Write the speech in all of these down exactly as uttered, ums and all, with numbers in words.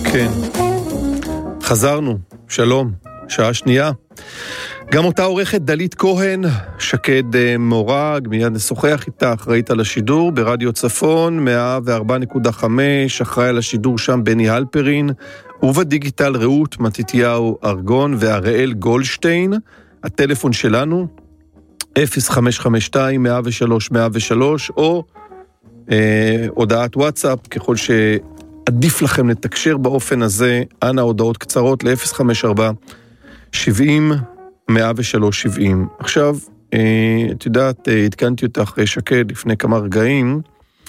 כן, חזרנו, שלום, שעה שנייה. גם אותה עורכת דלית כהן, שקד מורג, מיד נשוחח איתה, אחראית על השידור ברדיו צפון, מאה וארבע נקודה חמש, אחראי על השידור שם בני הלפרין, ובדיגיטל רעות מתתיהו ארגון והראל גולדשטיין. הטלפון שלנו, אפס חמש חמש שתיים מאה ושלוש מאה ושלוש, או אה, הודעת וואטסאפ, ככל שעדיף לכם לתקשר באופן הזה, אנא הודעות קצרות ל-אפס חמש ארבע שבעים מאה ושלוש שבעים. עכשיו, אה, את יודעת, אה, התקנתי אותך שקד לפני כמה רגעים,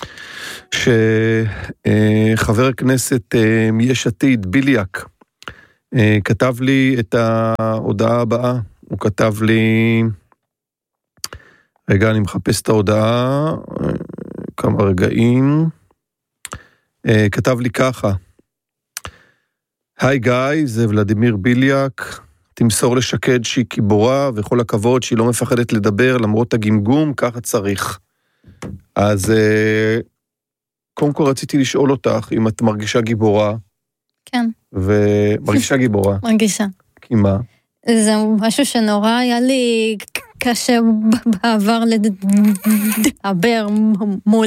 שחבר הכנסת אה, מיש עתיד, ביליאק, אה, כתב לי את ההודעה הבאה. הוא כתב לי, רגע, אני מחפש את ההודעה, כמה רגעים, כתב לי ככה, היי גיא, זה ולדימיר ביליאק, תמסור לשקד שהיא גיבורה, וכל הכבוד שהיא לא מפחדת לדבר, למרות הגמגום, ככה צריך. אז קודם כל רציתי לשאול אותך, אם את מרגישה גיבורה. כן. ומרגישה גיבורה. מרגישה. כי מה? זה משהו שנורא היה לי קשה בעבר לדבר מול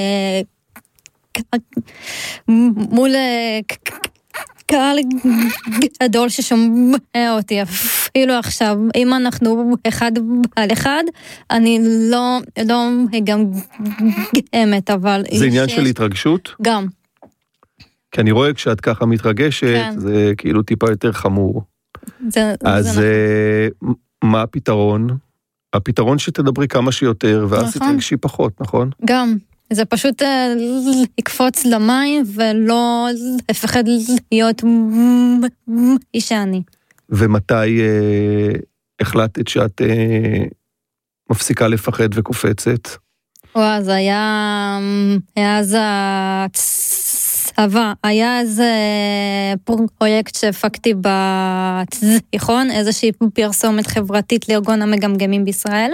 מול קהל גדול ששומע אותי. אפילו עכשיו, אם אנחנו אחד על אחד, אני לא לא גם אמת, אבל זה עניין של התרגשות? גם. כי אני רואה כשאת ככה מתרגשת, זה כאילו טיפה יותר חמור. זה, אז זה נכון. מה הפתרון? הפתרון שתדברי כמה שיותר, ואז נכון. תתרגשי פחות, נכון? גם. זה פשוט לקפוץ למים, ולא לפחד להיות אישה אני. ומתי אה, החלטת שאת אה, מפסיקה לפחד וקופצת? וואה, זה היה, היה זה צבא, היה איזה פרויקט שהפקתי בתיכון, איזושהי פרסומת חברתית לארגון המגמגמים בישראל,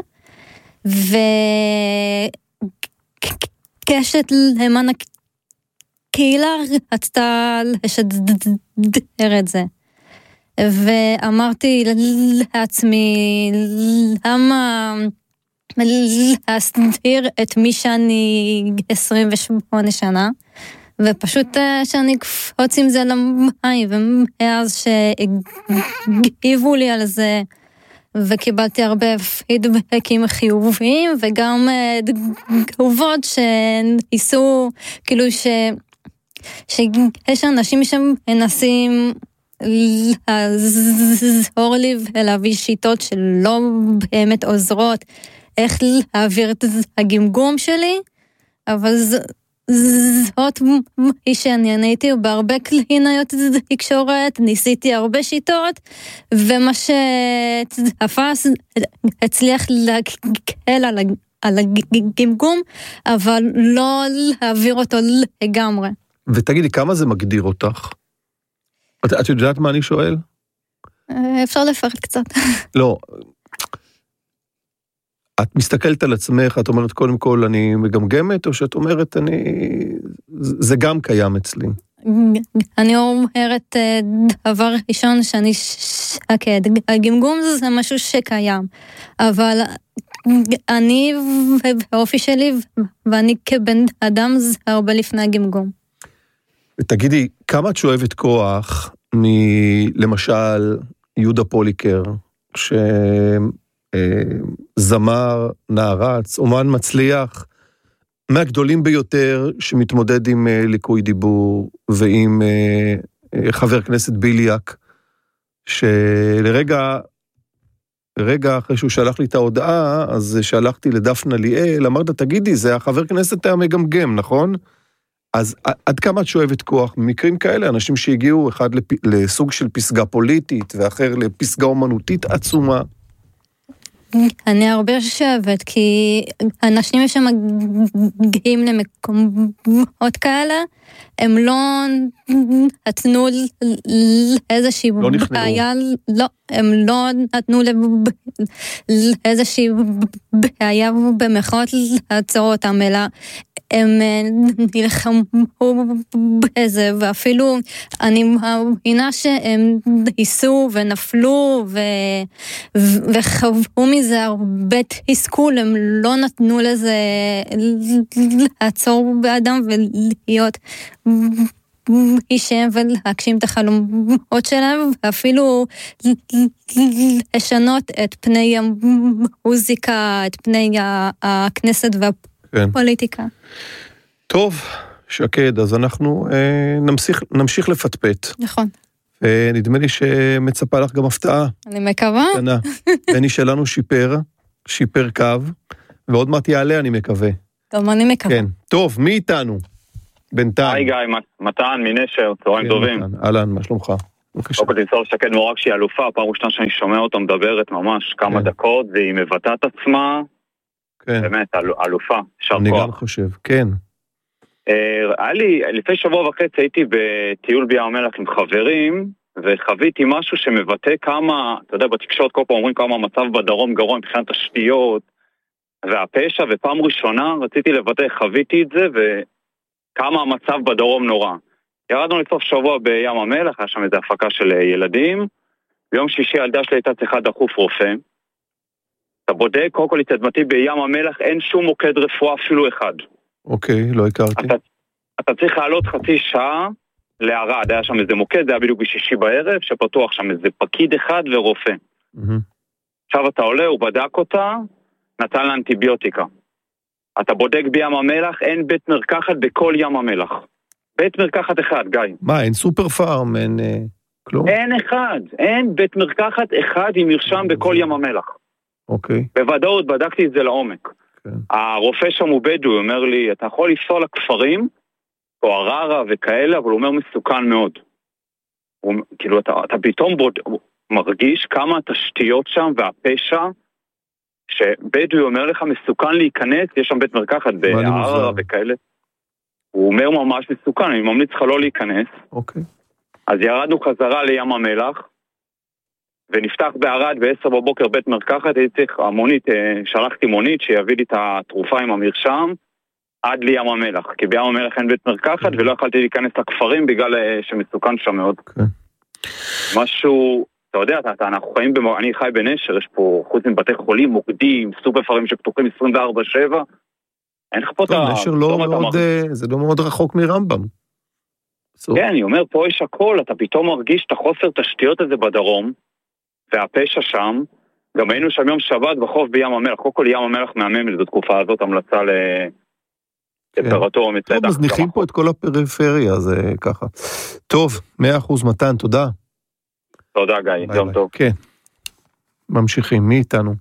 וקשת למען הקהילה רצתה לשדר את זה. ואמרתי לעצמי, למה להסתיר את מי שאני עשרים ושמונה שנה, ופשוט שאני קפוץ עם זה למים, ומאז שהגיבו לי על זה, וקיבלתי הרבה פידבקים חיוביים, וגם תגובות שניסו, כאילו ש... שיש אנשים שמנסים לעזור לי ולהביא שיטות שלא באמת עוזרות איך להעביר את הגמגום שלי, אבל זאת היא שאני עניתי בהרבה קלינאיות תקשורת, ניסיתי הרבה שיטות, ומה שתפס הצליח להקל על הגמגום, אבל לא להעביר אותו לגמרי. ותגידי, כמה זה מגדיר אותך? את, את יודעת מה אני שואל? אפשר לפרט קצת. לא. את מסתכלת על עצמך, את אומרת קודם כל אני מגמגמת, או שאת אומרת אני... זה גם קיים אצלי. אני אומרת דבר ראשון שאני שקד. הגמגום זה משהו שקיים. אבל אני והאופי שלי, ואני כבן אדם, זה הרבה לפני הגמגום. ותגידי, כמה את שואבת כוח מלמשל יהודה פוליקר, שזמר, נערץ, אומן מצליח, מהגדולים ביותר שמתמודד עם ליקוי דיבור, ועם חבר כנסת ביליאק, שלרגע, רגע אחרי שהוא שלח לי את ההודעה, אז שלחתי לדפנה ליאל, אמרת, תגידי, זה החבר כנסת המגמגם, נכון? אז עד כמה את שואבת כוח? במקרים כאלה, אנשים שהגיעו אחד לסוג של פסגה פוליטית, ואחר לפסגה אומנותית עצומה. אני הרבה שואבת, כי אנשים שמגיעים למקומות כאלה, הם לא נתנו לאיזושהי בעיה, לא, הם לא נתנו לאיזושהי בעיה במחאות לעצור אותם, אלא הם נלחמו בזה, ואפילו אני מאמינה שהם ניסו ונפלו וחוו מזה הרבה תסכול, הם לא נתנו לזה לעצור באדם ולהיות להישאם ולהגשים את החלומות שלהם, ואפילו לשנות את פני המוזיקה, את פני הכנסת והפוליטיקה. טוב, שקד, אז אנחנו אה, נמשיך, נמשיך לפטפט. נכון. ונדמה לי שמצפה לך גם הפתעה. אני מקווה. קטנה. בני שלנו שיפר, שיפר קו, ועוד מעט יעלה אני מקווה. טוב, אני מקווה. כן. טוב, מי איתנו? בינתיים. היי גיא, מתן, מנשר, צהריים טובים. אהלן, מה שלומך? בבקשה. אוקיי, תמסור שקד מורק שהיא אלופה, פעם ראשונה שאני שומע אותה מדברת ממש כמה דקות, והיא מבטאת עצמה, באמת, אלופה, שר כוח. אני גם חושב, כן. היה לי, לפני שבוע וחצי הייתי בטיול בים המלח עם חברים, וחוויתי משהו שמבטא כמה, אתה יודע, בתקשורת כל פעם אומרים כמה המצב בדרום גרוע מבחינת תשתיות, והפשע, ופעם ראשונה רציתי לבטא, חוויתי את זה, וכמה המצב בדרום נורא. ירדנו לסוף שבוע בים המלח, היה שם איזו הפקה של ילדים, ביום שישי הילדה שלי הייתה צריכה דחוף רופא, אתה בודק, קודם כל התדמתי בים המלח, אין שום מוקד רפואה אפילו אחד. אוקיי, לא הכרתי. אתה, אתה צריך לעלות חצי שעה לערד, היה שם איזה מוקד, זה היה בדיוק בשישי בערב, שפתוח שם איזה פקיד אחד ורופא. Mm-hmm. עכשיו אתה עולה, הוא בדק אותה, נתן לה אנטיביוטיקה. אתה בודק בים המלח, אין בית מרקחת בכל ים המלח. בית מרקחת אחד, גיא. מה, אין סופר פארם, אין אה, כלום? אין אחד, אין בית מרקחת אחד עם מרשם בכל ים המלח. אוקיי. בוודאות, בדקתי את זה לעומק. כן. הרופא שם הוא בדואי, אומר לי, אתה יכול לנסוע לכפרים, או הררה וכאלה, אבל הוא אומר מסוכן מאוד. הוא, כאילו, אתה, אתה פתאום בוד, מרגיש כמה התשתיות שם והפשע, שבדואי אומר לך מסוכן להיכנס, יש שם בית מרקחת בהררה וכאלה. הוא אומר ממש מסוכן, אני ממליץ לך לא להיכנס. אוקיי. אז ירדנו חזרה לים המלח, ונפתח בערד ב-עשר בבוקר בית מרקחת, הייתי צריך, המונית, שלחתי מונית שיביא לי את התרופה עם המרשם, עד לים המלח, כי בים המלח אין בית מרקחת, ולא יכלתי להיכנס לכפרים, בגלל שמסוכן שם מאוד. משהו, אתה יודע, אנחנו חיים, אני חי בנשר, יש פה חוץ מבתי חולים, מוקדים, סופרפארם שפתוחים עשרים וארבע שבע, אין לך פה את ה... נשר לא מאוד, זה לא מאוד רחוק מרמב"ם. כן, אני אומר, פה יש הכל, אתה פתאום מרגיש את החוסר תשתיות הזה בדרום, והפשע שם, גם היינו שם יום שבת בחוף בים המלח, קודם כל ים המלח מהמם לזו תקופה הזאת, המלצה לטמפרטורה מצדה. טוב, מזניחים פה את כל הפריפריה, זה ככה. טוב, מאה אחוז מתן, תודה. תודה גיא, יום טוב. כן, ממשיכים, מי איתנו?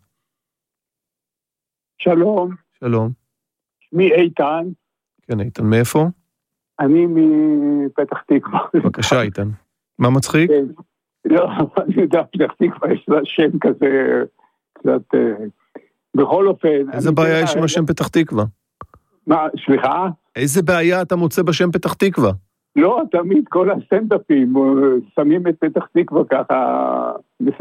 שלום. שלום. מי איתן? כן, איתן, מאיפה? אני מפתח תקווה. בבקשה, איתן. מה מצחיק? כן. לא, אני יודע, פתח תקווה יש לה שם כזה, קצת, בכל אופן... איזה בעיה יש עם השם פתח תקווה? מה, סליחה? איזה בעיה אתה מוצא בשם פתח תקווה? לא, תמיד כל הסטנדאפים שמים את פתח תקווה ככה,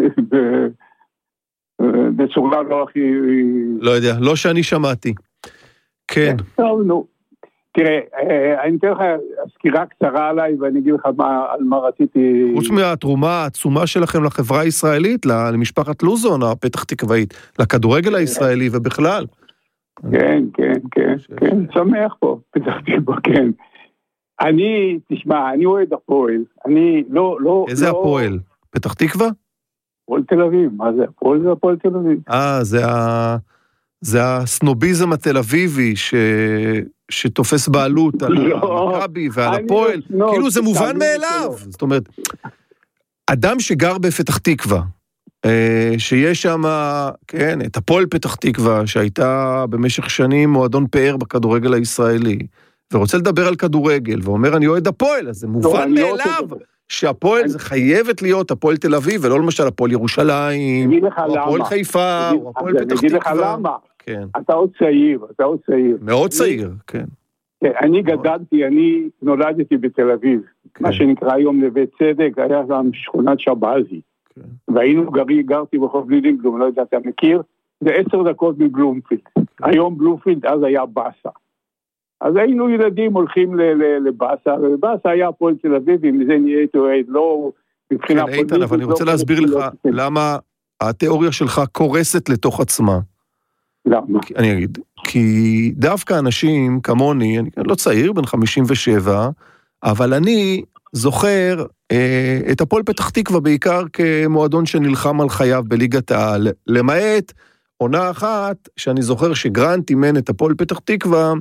בצורה לא הכי... לא יודע, לא שאני שמעתי. כן. טוב, נו. תראה, אני אתן לך סקירה קצרה עליי, ואני אגיד לך על מה רציתי... חוץ מהתרומה העצומה שלכם לחברה הישראלית, למשפחת לוזון, הפתח תקוואית, לכדורגל הישראלי ובכלל. כן, כן, כן, כן, שמח פה, פתח תקווה, כן. אני, תשמע, אני אוהד הפועל, אני לא, לא... איזה הפועל? פתח תקווה? הפועל תל אביב, מה זה? הפועל זה הפועל תל אביב. אה, זה ה... זה הסנוביזם התל אביבי ש... שתופס בעלות על המכבי ועל הפועל, כאילו זה מובן מאליו. זאת אומרת, אדם שגר בפתח תקווה, שיש שם, כן, את הפועל פתח תקווה, שהייתה במשך שנים מועדון פאר בכדורגל הישראלי, ורוצה לדבר על כדורגל, ואומר אני אוהד הפועל, אז זה מובן מאליו, שהפועל זה חייבת להיות הפועל תל אביב, ולא למשל הפועל ירושלים, או הפועל חיפה, או הפועל פתח תקווה. אני אגיד לך למה. אתה עוד צעיר, אתה עוד צעיר. מאוד צעיר, כן. אני גדלתי, אני נולדתי בתל אביב, מה שנקרא היום נווה צדק, היה שם שכונת שבזי. והיינו גרי, גרתי בחוף לידינגלום, לא יודע, אתה מכיר? זה עשר דקות מבלומפילד. היום בלומפילד, אז היה בסה. אז היינו ילדים הולכים לבאסה, ובאסה היה הפועל תל אביב, אם זה נהיית אוהד, לא מבחינה פוליטית. כן, איתן, אבל אני רוצה להסביר לך למה התיאוריה שלך קורסת לתוך עצמה. למה? אני אגיד, כי דווקא אנשים כמוני, אני לא צעיר, בן חמישים ושבע, אבל אני זוכר אה, את הפועל פתח תקווה בעיקר כמועדון שנלחם על חייו בליגת העל, למעט עונה אחת שאני זוכר שגרנט אימן את הפועל פתח תקווה,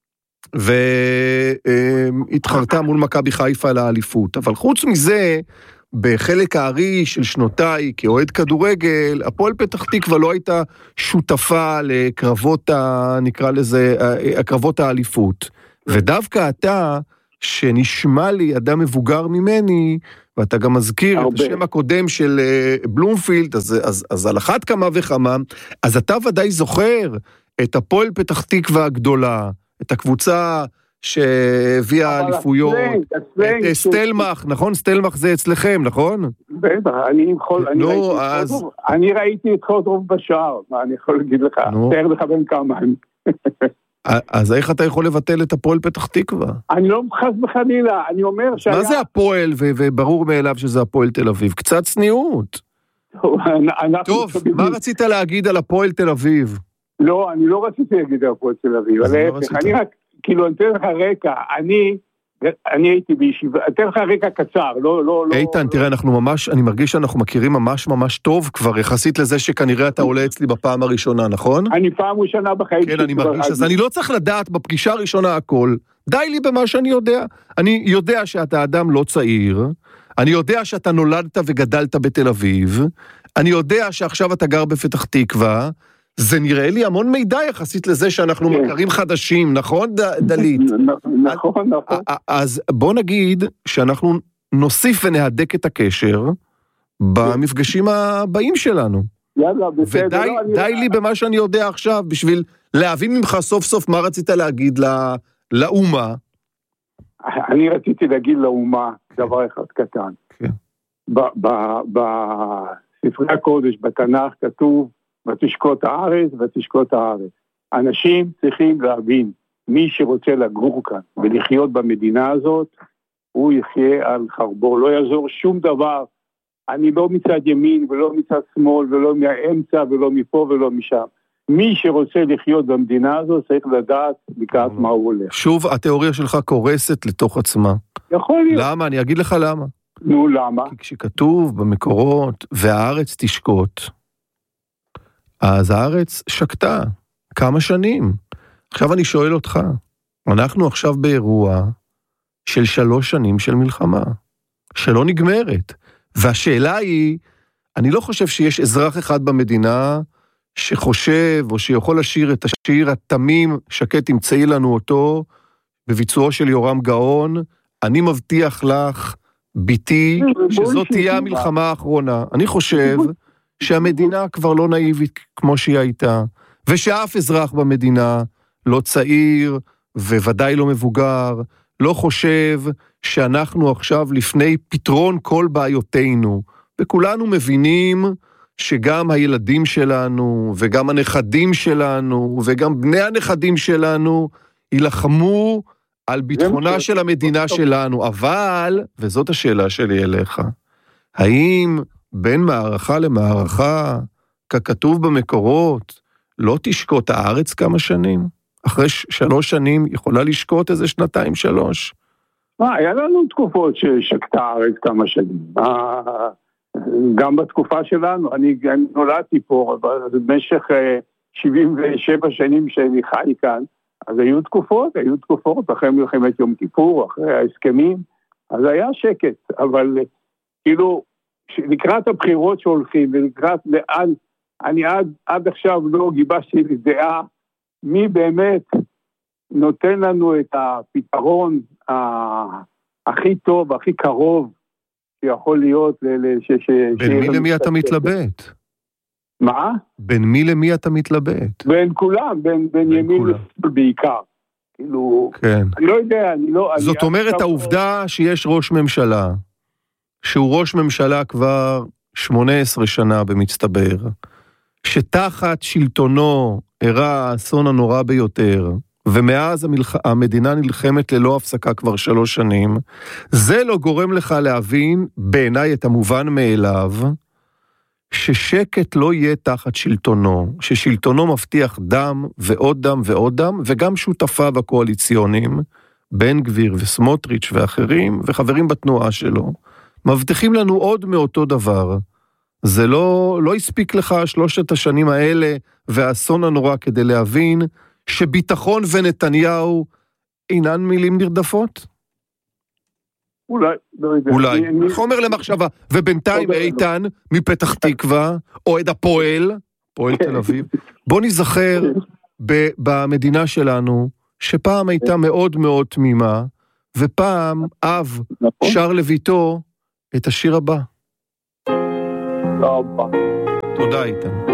והתחרתה מול מכבי חיפה לאליפות. אבל חוץ מזה, בחלק הארי של שנותיי כאוהד כדורגל, הפועל פתח תקווה לא הייתה שותפה לקרבות, ה, נקרא לזה, הקרבות האליפות. ודווקא אתה, שנשמע לי אדם מבוגר ממני, ואתה גם מזכיר הרבה. את השם הקודם של בלומפילד, אז, אז, אז על אחת כמה וכמה, אז אתה ודאי זוכר את הפועל פתח תקווה הגדולה, את הקבוצה שהביאה אליפויות, את סטלמח, נכון? סטלמח זה אצלכם, נכון? בטח, אני ראיתי את חודרוב בשער, מה אני יכול להגיד לך? תאר לך בין כמה. אז איך אתה יכול לבטל את הפועל פתח תקווה? אני לא חס וחלילה, אני אומר שהיה... מה זה הפועל, וברור מאליו שזה הפועל תל אביב? קצת צניעות. טוב, מה רצית להגיד על הפועל תל אביב? לא, אני לא רציתי להגיד על הפועל תל אביב, אני רק, כאילו, אני אתן לך רקע, אני... אני הייתי בישיבה, אתן לך רקע קצר, לא, לא, לא... איתן, תראה, אנחנו ממש, אני מרגיש שאנחנו מכירים ממש ממש טוב כבר, יחסית לזה שכנראה אתה עולה אצלי בפעם הראשונה, נכון? אני פעם ראשונה בחיים... כן, אני מרגיש, אז אני לא צריך לדעת בפגישה הראשונה הכל, די לי במה שאני יודע. אני יודע שאתה אדם לא צעיר, אני יודע שאתה נולדת וגדלת בתל אביב, אני יודע שעכשיו אתה גר בפתח תקווה, זה נראה לי המון מידע יחסית לזה שאנחנו מכרים חדשים, נכון דלית? נכון, נכון. אז בוא נגיד שאנחנו נוסיף ונהדק את הקשר במפגשים הבאים שלנו. יאללה, בסדר. ודי לי במה שאני יודע עכשיו, בשביל להבין ממך סוף סוף מה רצית להגיד לאומה. אני רציתי להגיד לאומה דבר אחד קטן. בספרי הקודש, בתנ"ך כתוב, ותשקוט הארץ, ותשקוט הארץ. אנשים צריכים להבין, מי שרוצה לגור כאן ולחיות במדינה הזאת, הוא יחיה על חרבו, לא יעזור שום דבר. אני לא מצד ימין ולא מצד שמאל ולא מהאמצע ולא מפה ולא משם. מי שרוצה לחיות במדינה הזאת צריך לדעת לקראת מה הוא הולך. שוב, התיאוריה שלך קורסת לתוך עצמה. יכול להיות. למה? אני אגיד לך למה. נו, למה? כי כשכתוב במקורות, והארץ תשקוט, אז הארץ שקטה כמה שנים. עכשיו אני שואל אותך, אנחנו עכשיו באירוע של שלוש שנים של מלחמה, שלא נגמרת. והשאלה היא, אני לא חושב שיש אזרח אחד במדינה שחושב או שיכול לשיר את השיר התמים, שקט תמצאי לנו אותו, בביצועו של יורם גאון, אני מבטיח לך, ביתי, שזאת תהיה המלחמה האחרונה. אני חושב שהמדינה כבר לא נאיבית כמו שהיא הייתה, ושאף אזרח במדינה, לא צעיר וודאי לא מבוגר, לא חושב שאנחנו עכשיו לפני פתרון כל בעיותינו, וכולנו מבינים שגם הילדים שלנו, וגם הנכדים שלנו, וגם בני הנכדים שלנו, ילחמו על ביטחונה של המדינה שלנו, אבל, וזאת השאלה שלי אליך, האם בין מערכה למערכה, ככתוב במקורות, לא תשקוט הארץ כמה שנים? אחרי שלוש שנים יכולה לשקוט איזה שנתיים, שלוש? מה, היה לנו תקופות ששקטה הארץ כמה שנים. גם בתקופה שלנו, אני נולדתי פה, במשך שבעים ושבע שנים שאני חי כאן, אז היו תקופות, היו תקופות, אחרי מלחמת יום כיפור, אחרי ההסכמים, אז היה שקט, אבל כאילו, לקראת הבחירות שהולכים, ולקראת לאן, אני עד, עד עכשיו לא גיבשתי דעה, מי באמת נותן לנו את הפתרון הכי טוב, הכי קרוב, שיכול להיות... בין מי למי אתה מתלבט? מה? בין מי למי אתה מתלבט? בין כולם, בין, בין ימין לשמאל בעיקר. כאילו, כן. אני לא יודע, אני לא... זאת אני אומרת, עכשיו... העובדה שיש ראש ממשלה, שהוא ראש ממשלה כבר שמונה עשרה שנה במצטבר, שתחת שלטונו אירע האסון הנורא ביותר, ומאז המלח... המדינה נלחמת ללא הפסקה כבר שלוש שנים, זה לא גורם לך להבין, בעיניי את המובן מאליו, ששקט לא יהיה תחת שלטונו, ששלטונו מבטיח דם ועוד דם ועוד דם, וגם שותפיו הקואליציוניים, בן גביר וסמוטריץ' ואחרים, וחברים בתנועה שלו, מבטיחים לנו עוד מאותו דבר. זה לא, לא הספיק לך שלושת השנים האלה, והאסון הנורא כדי להבין, שביטחון ונתניהו אינן מילים נרדפות? אולי, לא יודע. אולי, אני... חומר למחשבה. ובינתיים איתן, מפתח תקווה, אוהד הפועל, פועל תל אביב, בוא נזכר ב- במדינה שלנו, שפעם הייתה מאוד מאוד תמימה, ופעם אב שר לביתו את השיר הבא. תודה איתן.